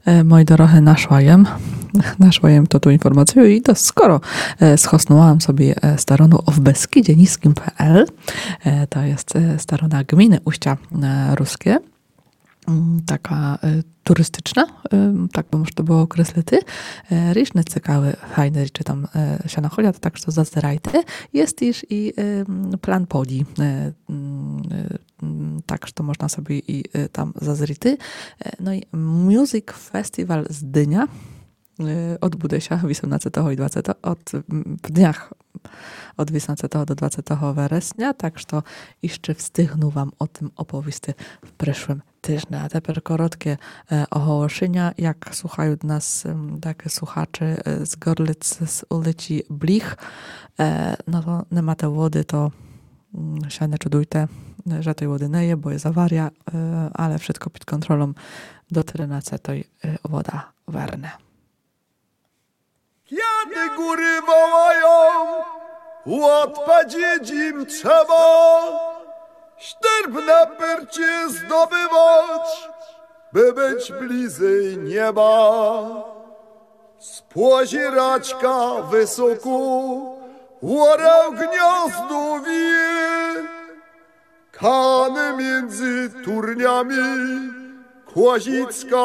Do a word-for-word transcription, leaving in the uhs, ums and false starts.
Moi dorohy, naszłajem. Naszłajem to tu informację i to skoro schosnąłam sobie staronu w Beskidzie Niskim kropka pe el, to jest starona gminy Uścia Ruskie, taka turystyczna, tak bo może to było określity. Ryżne cykały fajne rzeczy tam się nachodzą, tak że zazerajte. Jest też i plan poli, tak że to można sobie i tam zazryty. No i Music Festival z Dynia odbude się osiemnastego i dwudziestego od w dniach od osiemnastego do dwudziestego września, tak że to jeszcze wstygnu wam o tym opowisty w przyszłym tygodniu. A teraz krótkie ogłoszenia, jak słuchają nas takie słuchacze z Gorlic, z ulicy Blich, no to nie ma tej wody, to się nie czudujte, że tej wody nie je, bo jest awaria, ale wszystko pod kontrolą do trzynastego woda werne. Kiedy góry wołają, odpowiedzieć im trzeba, sterb na percie zdobywać, by być bliżej nieba. Spłozi raczka wysoko, orał gniazdo wie, kany między turniami, Kłazicka